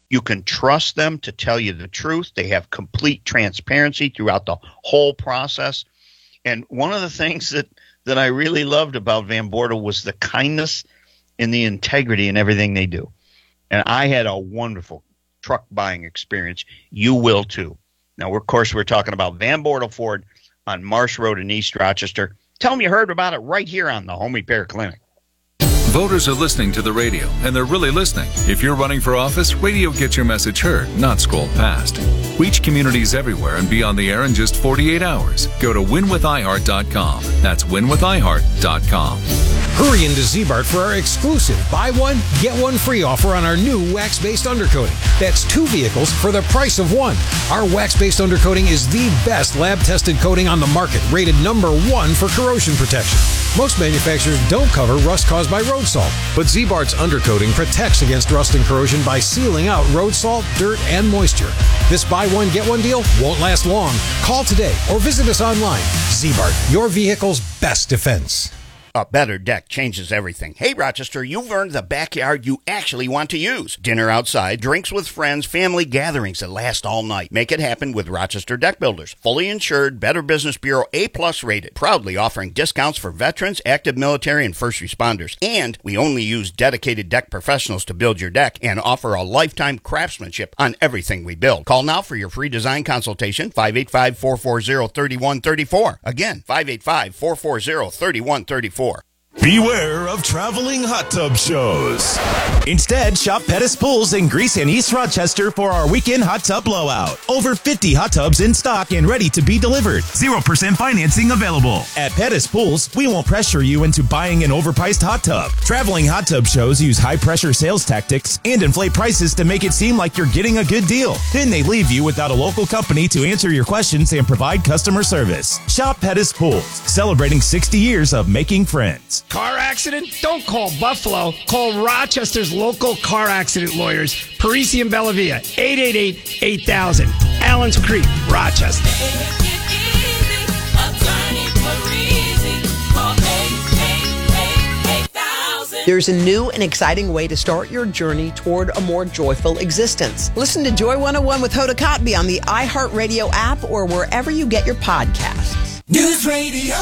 You can trust them to tell you the truth. They have complete transparency throughout the whole process. And one of the things that I really loved about Van Bortle was the kindness and the integrity in everything they do. And I had a wonderful truck buying experience. You will too. Now, of course, we're talking about Van Bortle Ford on Marsh Road in East Rochester. Tell them you heard about it right here on the Home Repair Clinic. Voters are listening to the radio, and they're really listening. If you're running for office, radio gets your message heard, not scrolled past. Reach communities everywhere and be on the air in just 48 hours. Go to winwithiheart.com. That's winwithiheart.com. Hurry into Ziebart for our exclusive buy one, get one free offer on our new wax-based undercoating. That's 2 vehicles for the price of 1. Our wax-based undercoating is the best lab-tested coating on the market, rated #1 for corrosion protection. Most manufacturers don't cover rust caused by road salt, but Ziebart's undercoating protects against rust and corrosion by sealing out road salt, dirt, and moisture. This buy one, get one deal won't last long. Call today or visit us online. Ziebart, your vehicle's best defense. A better deck changes everything. Hey, Rochester, you've earned the backyard you actually want to use. Dinner outside, drinks with friends, family gatherings that last all night. Make it happen with Rochester Deck Builders. Fully insured, Better Business Bureau A+ rated. Proudly offering discounts for veterans, active military, and first responders. And we only use dedicated deck professionals to build your deck and offer a lifetime craftsmanship on everything we build. Call now for your free design consultation, 585-440-3134. Again, 585-440-3134. Beware of traveling hot tub shows. Instead, shop Pettis Pools in Greece and East Rochester for our weekend hot tub blowout. Over 50 hot tubs in stock and ready to be delivered. 0% financing available. At Pettis Pools, we won't pressure you into buying an overpriced hot tub. Traveling hot tub shows use high-pressure sales tactics and inflate prices to make it seem like you're getting a good deal. Then they leave you without a local company to answer your questions and provide customer service. Shop Pettis Pools, celebrating 60 years of making friends. Car accident? Don't call Buffalo. Call Rochester's local car accident lawyers, Parisi and Bellavia, 888-8000. Allen's Creek, Rochester. There's a new and exciting way to start your journey toward a more joyful existence. Listen to Joy 101 with Hoda Kotb on the iHeartRadio app or wherever you get your podcasts. News Radio.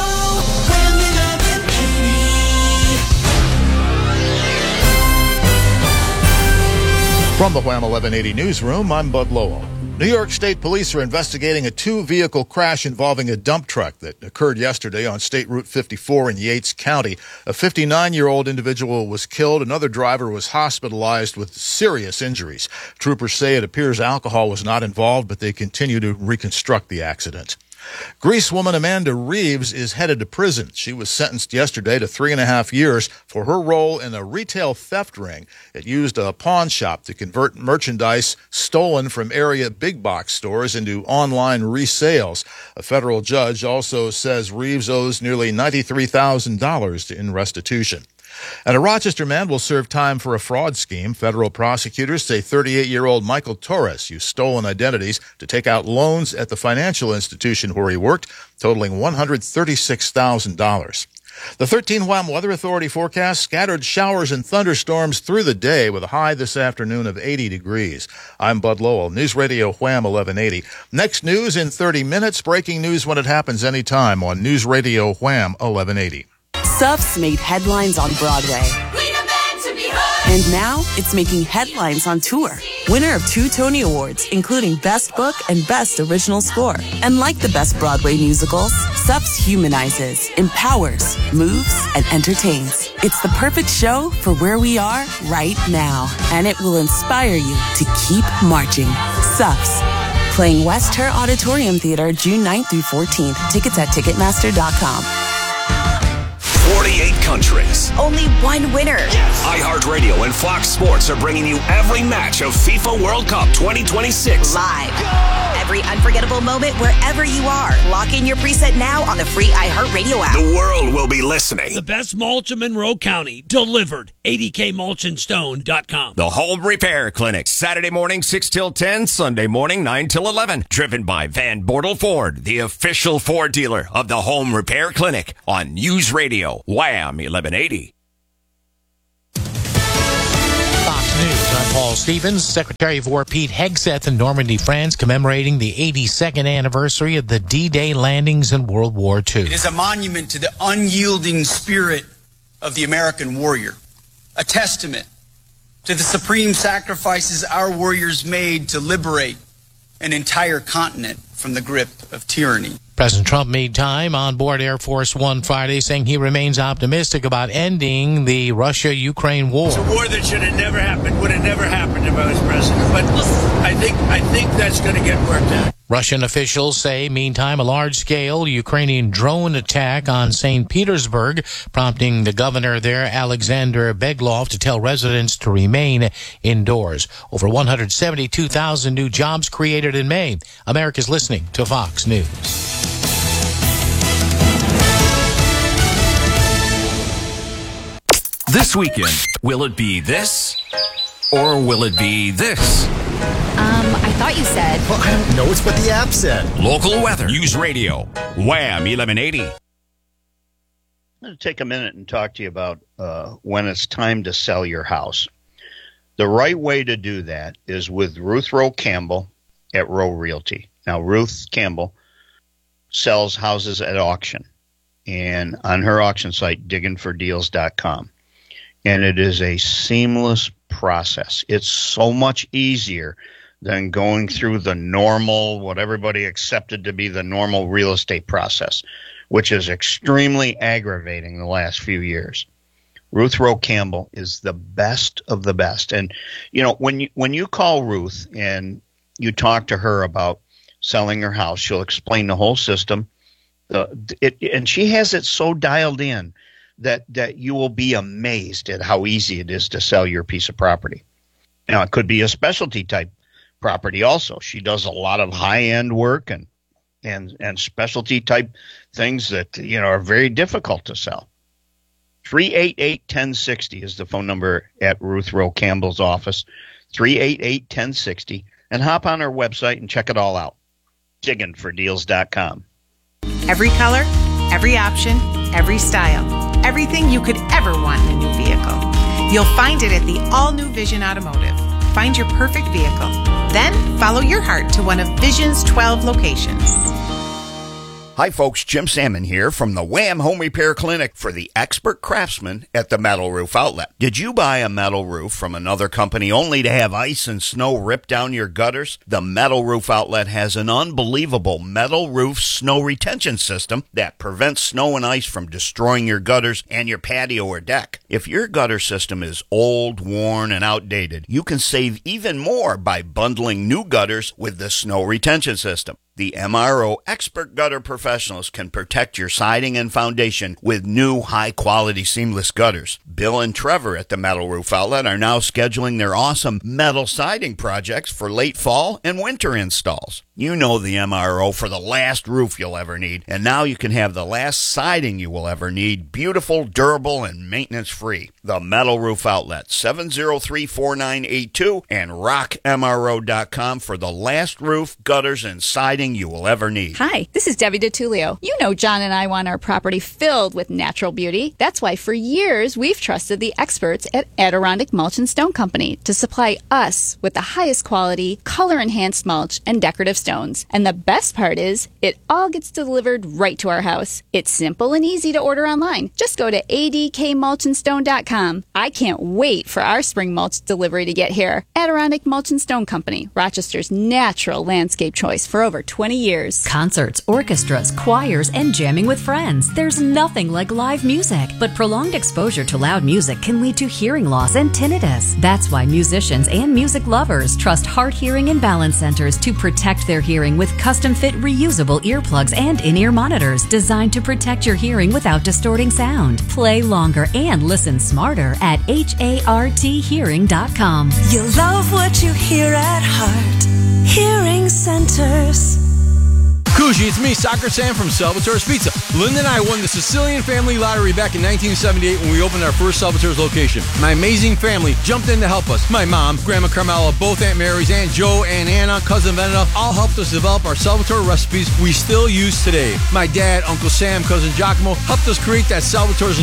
From the Wham 1180 newsroom, I'm Bud Lowell. New York State Police are investigating a 2-vehicle crash involving a dump truck that occurred yesterday on State Route 54 in Yates County. A 59-year-old individual was killed. Another driver was hospitalized with serious injuries. Troopers say it appears alcohol was not involved, but they continue to reconstruct the accident. Greece woman Amanda Reeves is headed to prison. She was sentenced yesterday to 3.5 years for her role in a retail theft ring. It used a pawn shop to convert merchandise stolen from area big box stores into online resales. A federal judge also says Reeves owes nearly $93,000 in restitution. And a Rochester man will serve time for a fraud scheme. Federal prosecutors say 38-year-old Michael Torres used stolen identities to take out loans at the financial institution where he worked, totaling $136,000. The 13 Wham Weather Authority forecast scattered showers and thunderstorms through the day with a high this afternoon of 80 degrees. I'm Bud Lowell, News Radio Wham 1180. Next news in 30 minutes, breaking news when it happens anytime on News Radio Wham 1180. Suffs made headlines on Broadway. And now it's making headlines on tour. Winner of 2 Tony Awards, including Best Book and Best Original Score. And like the best Broadway musicals, Suffs humanizes, empowers, moves, and entertains. It's the perfect show for where we are right now. And it will inspire you to keep marching. Suffs. Playing West Her Auditorium Theater June 9th through 14th. Tickets at Ticketmaster.com. 48 countries. Only one winner. Yes. iHeartRadio and Fox Sports are bringing you every match of FIFA World Cup 2026. Live. Every unforgettable moment wherever you are. Lock in your preset now on the free iHeartRadio app. The world will be listening. The best mulch in Monroe County. Delivered. 80kmulchandstone.com. The Home Repair Clinic. Saturday morning 6 till 10. Sunday morning 9 till 11. Driven by Van Bortle Ford, the official Ford dealer of the Home Repair Clinic on News Radio Wham 1180. Fox News on Paul Stevens. Secretary of War Pete Hegseth in Normandy, France, commemorating the 82nd anniversary of the D-Day landings in World War II. It is a monument to the unyielding spirit of the American warrior, a testament to the supreme sacrifices our warriors made to liberate an entire continent from the grip of tyranny. President Trump made time on board Air Force One Friday, saying he remains optimistic about ending the Russia-Ukraine war. It's a war that should have never happened, would have never happened if I was president. But I think that's going to get worked out. Russian officials say, meantime, a large-scale Ukrainian drone attack on St. Petersburg, prompting the governor there, Alexander Beglov, to tell residents to remain indoors. Over 172,000 new jobs created in May. America's listening to Fox News. This weekend, will it be this or will it be this? I thought you said. Well, I don't know. It's what the app said. Local weather. News Radio. Wham 1180. I'm going to take a minute and talk to you about when it's time to sell your house. The right way to do that is with Ruth Rowe Campbell at Rowe Realty. Now, Ruth Campbell sells houses at auction and on her auction site, diggingfordeals.com. And it is a seamless process. It's so much easier than going through the normal, what everybody accepted to be the normal real estate process, which is extremely aggravating the last few years. Ruth Rowe Campbell is the best of the best. And, you know, when you call Ruth and you talk to her about selling her house, she'll explain the whole system. And she has it so dialed in that you will be amazed at how easy it is to sell your piece of property. Now, it could be a specialty type property also. She does a lot of high-end work and specialty type things that, you know, are very difficult to sell. 388-1060 is the phone number at Ruth Rowe Campbell's office, 388-1060, and hop on her website and check it all out, diggingfordeals.com. Every color, every option, every style. Everything you could ever want in a new vehicle. You'll find it at the all-new Vision Automotive. Find your perfect vehicle. Then follow your heart to one of Vision's 12 locations. Hi, folks. Jim Salmon here from the Wham Home Repair Clinic for the expert craftsman at the Metal Roof Outlet. Did you buy a metal roof from another company only to have ice and snow rip down your gutters? The Metal Roof Outlet has an unbelievable metal roof snow retention system that prevents snow and ice from destroying your gutters and your patio or deck. If your gutter system is old, worn, and outdated, you can save even more by bundling new gutters with the snow retention system. The MRO Expert Gutter Professionals can protect your siding and foundation with new high-quality seamless gutters. Bill and Trevor at the Metal Roof Outlet are now scheduling their awesome metal siding projects for late fall and winter installs. You know the MRO for the last roof you'll ever need, and now you can have the last siding you will ever need, beautiful, durable, and maintenance-free. The Metal Roof Outlet, 703-4982, and rockmro.com for the last roof, gutters, and siding you will ever need. Hi, this is Debbie DeTulio. You know John and I want our property filled with natural beauty. That's why for years we've trusted the experts at Adirondack Mulch and Stone Company to supply us with the highest quality, color-enhanced mulch and decorative stones. And the best part is, it all gets delivered right to our house. It's simple and easy to order online. Just go to adkmulchandstone.com. I can't wait for our spring mulch delivery to get here. Adirondack Mulch and Stone Company, Rochester's natural landscape choice for over 20 years. Concerts, orchestras, choirs, and jamming with friends. There's nothing like live music, but prolonged exposure to loud music can lead to hearing loss and tinnitus. That's why musicians and music lovers trust Heart Hearing and Balance Centers to protect their hearing with custom-fit reusable earplugs and in-ear monitors designed to protect your hearing without distorting sound. Play longer and listen smarter at HARThearing.com. You'll love what you hear at Heart Hearing Centers. Kuji, it's me, Soccer Sam from Salvatore's Pizza. Linda and I won the Sicilian Family Lottery back in 1978 when we opened our first Salvatore's location. My amazing family jumped in to help us. My mom, Grandma Carmela, both Aunt Mary's, Aunt Joe, Aunt Anna, Cousin Veneta, all helped us develop our Salvatore recipes we still use today. My dad, Uncle Sam, Cousin Giacomo helped us create that Salvatore's look.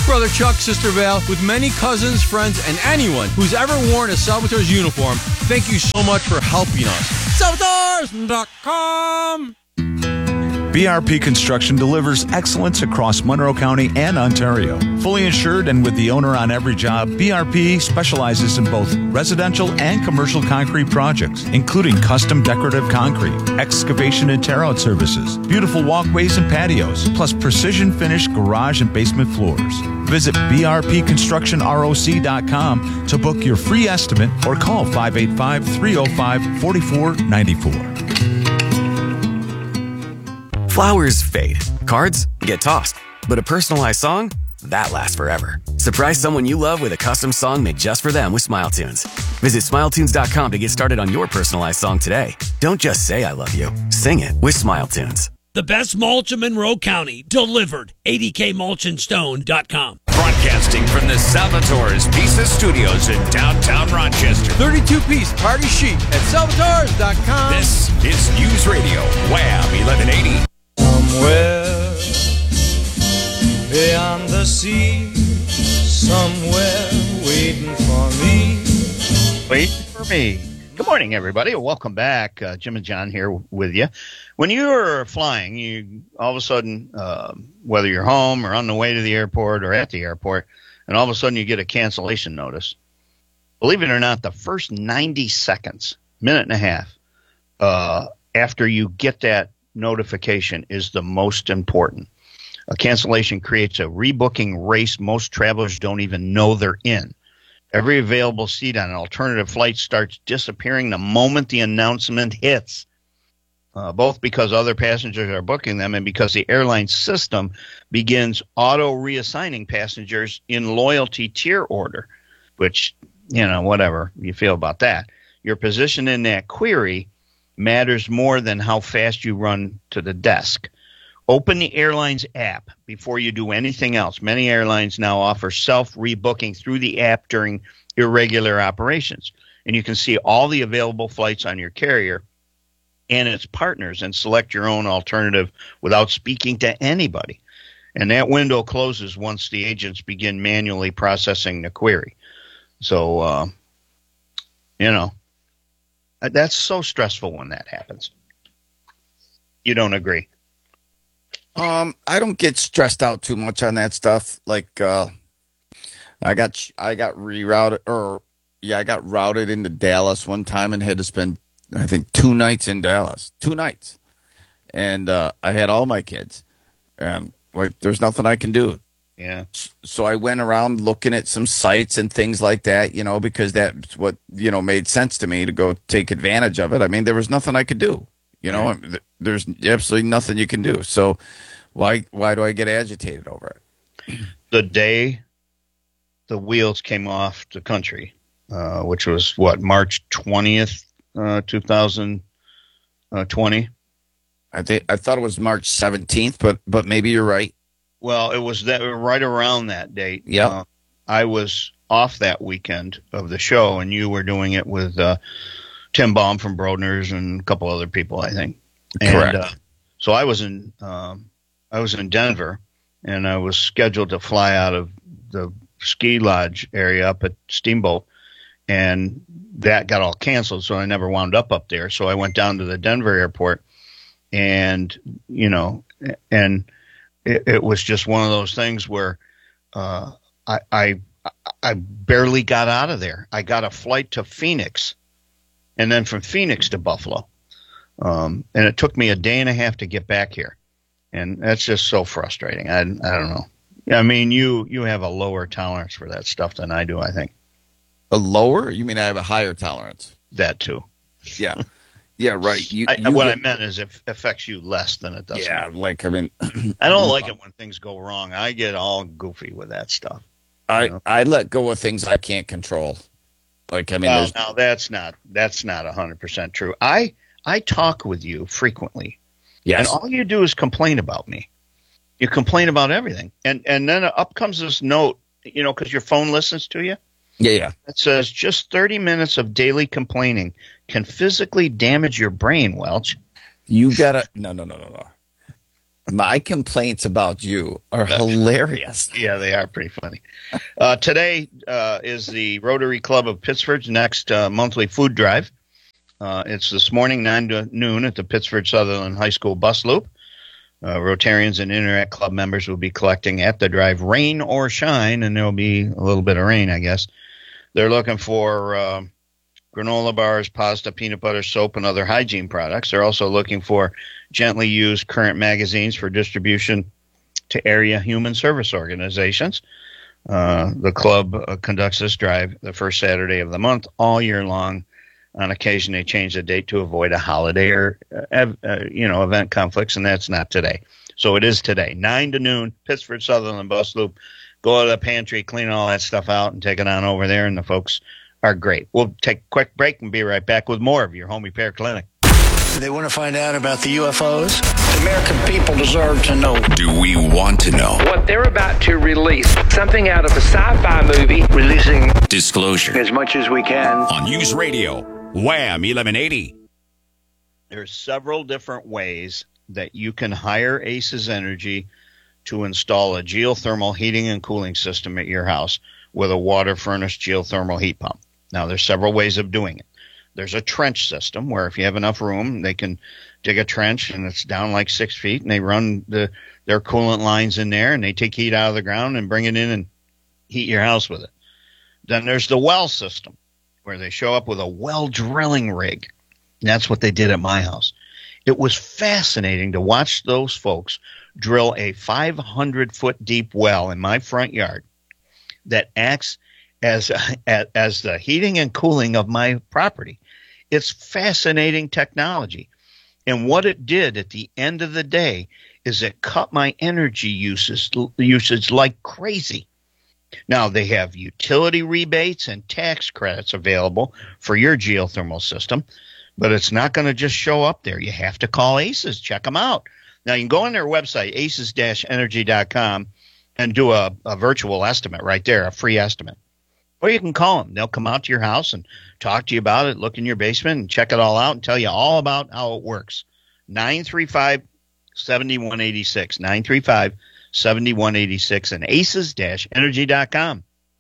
brother Chuck, sister Val, with many cousins, friends, and anyone who's ever worn a Salvatore's uniform, thank you so much for helping us. Salvatores.com. BRP Construction delivers excellence across Monroe County and Ontario. Fully insured and with the owner on every job, BRP specializes in both residential and commercial concrete projects, including custom decorative concrete, excavation and tear-out services, beautiful walkways and patios, plus precision-finished garage and basement floors. Visit brpconstructionroc.com to book your free estimate or call 585-305-4494. Flowers fade. Cards get tossed. But a personalized song? That lasts forever. Surprise someone you love with a custom song made just for them with SmileTunes. Visit SmileTunes.com to get started on your personalized song today. Don't just say I love you. Sing it with SmileTunes. The best mulch in Monroe County. Delivered. ADKMulchandStone.com. Broadcasting from the Salvatore's Pieces Studios in downtown Rochester. 32-piece party chic at Salvatores.com. This is News Radio, Wham 1180. Somewhere beyond the sea, somewhere waiting for me. Waiting for me. Good morning, everybody. Welcome back. Jim and John here with you. When you're flying, you all of a sudden, whether you're home or on the way to the airport or at the airport, and all of a sudden you get a cancellation notice. Believe it or not, the first 90 seconds, minute and a half, after you get that notification is the most important. A cancellation creates a rebooking race most travelers don't even know they're in. Every available seat on an alternative flight starts disappearing the moment the announcement hits, both because other passengers are booking them and because the airline system begins auto-reassigning passengers in loyalty tier order, which, whatever you feel about that. Your position in that query matters more than how fast you run to the desk. Open the airline's app before you do anything else. Many airlines now offer self-rebooking through the app during irregular operations. And you can see all the available flights on your carrier and its partners and select your own alternative without speaking to anybody. And that window closes once the agents begin manually processing the query. So, that's so stressful when that happens. You don't agree? I don't get stressed out too much on that stuff. Like, I got rerouted, I got routed into Dallas one time and had to spend, I think, 2 nights in Dallas. 2 nights. And I had all my kids. And there's nothing I can do. Yeah. So I went around looking at some sites and things like that, because that's what, made sense to me to go take advantage of it. I mean, there was nothing I could do. Right. There's absolutely nothing you can do. So why do I get agitated over it? The day the wheels came off the country, which was March 20th, 2020. I thought it was March 17th, but maybe you're right. Well, it was right around that date. Yeah. I was off that weekend of the show, and you were doing it with Tim Baum from Brodner's and a couple other people, I think. Correct. And, so I was in Denver, and I was scheduled to fly out of the ski lodge area up at Steamboat, and that got all canceled, so I never wound up there. So I went down to the Denver airport, and it was just one of those things where I barely got out of there. I got a flight to Phoenix, and then from Phoenix to Buffalo. And it took me a day and a half to get back here. And that's just so frustrating. I don't know. I mean, you have a lower tolerance for that stuff than I do, I think. A lower? You mean I have a higher tolerance? That too. Yeah. Yeah, right. What I meant is it affects you less than it does. Yeah, I don't like it when things go wrong. I get all goofy with that stuff. I let go of things I can't control. Now that's not 100% true. I talk with you frequently. Yes. And all you do is complain about me. You complain about everything. And then up comes this note, because your phone listens to you. Yeah. It says, just 30 minutes of daily complaining can physically damage your brain, Welch. You gotta no. My complaints about you are hilarious. Yeah, they are pretty funny. Today is the Rotary Club of Pittsford's next monthly food drive. It's this morning, 9 to noon, at the Pittsford Sutherland High School bus loop. Rotarians and Interact Club members will be collecting at the drive, rain or shine, and there will be a little bit of rain, I guess. They're looking for granola bars, pasta, peanut butter, soap, and other hygiene products. They're also looking for gently used current magazines for distribution to area human service organizations. The club conducts this drive the first Saturday of the month all year long. On occasion, they change the date to avoid a holiday or event conflicts, and that's not today. So it is today, 9 to noon, Pittsford Sutherland bus loop. Go to the pantry, clean all that stuff out, and take it on over there, and the folks are great. We'll take a quick break and be right back with more of your Home Repair Clinic. They want to find out about the UFOs? The American people deserve to know. Do we want to know? What they're about to release, something out of a sci-fi movie, releasing disclosure as much as we can. On News Radio, Wham 1180. There's several different ways that you can hire Aces Energy to install a geothermal heating and cooling system at your house with a water-furnished geothermal heat pump. Now, there's several ways of doing it. There's a trench system where if you have enough room, they can dig a trench, and it's down like 6 feet, and they run their coolant lines in there, and they take heat out of the ground and bring it in and heat your house with it. Then there's the well system where they show up with a well drilling rig. And that's what they did at my house. It was fascinating to watch those folks drill a 500-foot deep well in my front yard that acts as the heating and cooling of my property. It's fascinating technology. And what it did at the end of the day is it cut my energy usage like crazy. Now, they have utility rebates and tax credits available for your geothermal system, but it's not going to just show up there. You have to call Aces. Check them out. Now, you can go on their website, aces-energy.com, and do a virtual estimate right there, a free estimate. Or you can call them. They'll come out to your house and talk to you about it, look in your basement, and check it all out and tell you all about how it works. 935-7186, 935-7186, and aces-energy.com.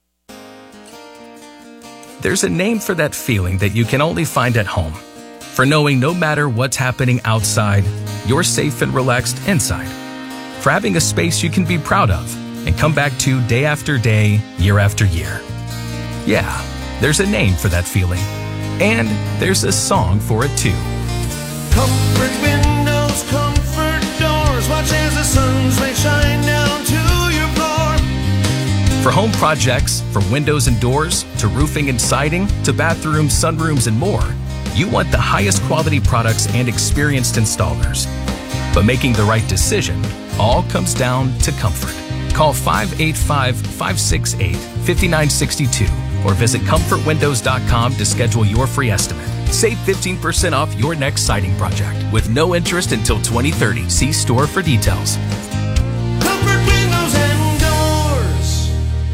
There's a name for that feeling that you can only find at home. For knowing no matter what's happening outside, you're safe and relaxed inside. For having a space you can be proud of and come back to day after day, year after year. Yeah, there's a name for that feeling. And there's a song for it too. Comfort windows, comfort doors, watch as the sun's rays shine down to your floor. For home projects, from windows and doors, to roofing and siding, to bathrooms, sunrooms, and more, you want the highest quality products and experienced installers. But making the right decision all comes down to comfort. Call 585-568-5962 or visit comfortwindows.com to schedule your free estimate. Save 15% off your next siding project with no interest until 2030. See store for details. Comfort windows and doors.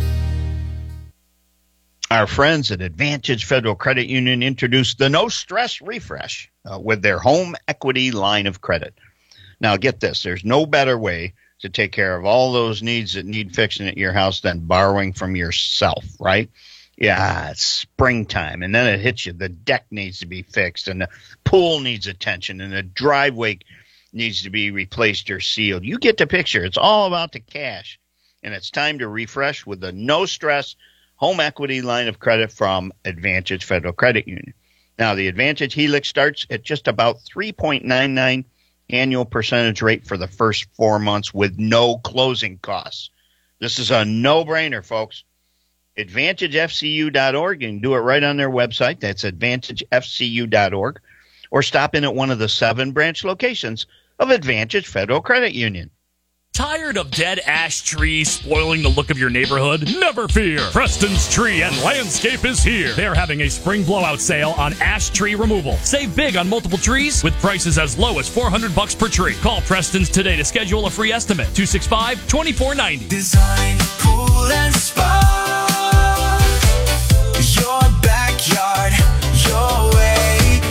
Our friends at Advantage Federal Credit Union introduced the No Stress Refresh with their home equity line of credit. Now, get this. There's no better way to take care of all those needs that need fixing at your house than borrowing from yourself, right? Yeah, it's springtime, and then it hits you. The deck needs to be fixed, and the pool needs attention, and the driveway needs to be replaced or sealed. You get the picture. It's all about the cash, and it's time to refresh with the no-stress home equity line of credit from Advantage Federal Credit Union. Now, the Advantage Helix starts at just about 3.99 annual percentage rate for the first 4 months with no closing costs. This is a no-brainer, folks. AdvantageFCU.org. You can do it right on their website. That's AdvantageFCU.org. Or stop in at one of the 7 branch locations of Advantage Federal Credit Union. Tired of dead ash trees spoiling the look of your neighborhood? Never fear! Preston's Tree and Landscape is here. They're having a spring blowout sale on ash tree removal. Save big on multiple trees with prices as low as $400 per tree. Call Preston's today to schedule a free estimate. 265-2490. Design, pool, and spa. Your backyard, your way.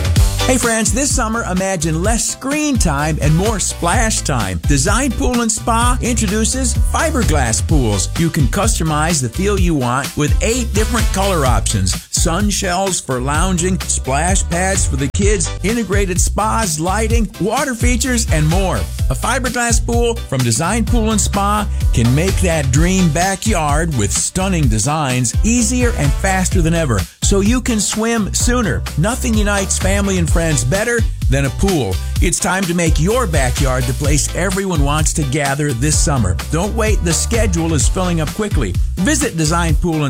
Hey friends, this summer imagine less screen time and more splash time. Design Pool and Spa introduces fiberglass pools. You can customize the feel you want with 8 different color options. Sun shells for lounging, splash pads for the kids, integrated spas, lighting, water features, and more. A fiberglass pool from Design Pool and Spa can make that dream backyard with stunning designs easier and faster than ever, so you can swim sooner. Nothing unites family and friends better than a pool. It's time to make your backyard the place everyone wants to gather this summer. Don't wait, the schedule is filling up quickly. Visit Design Pool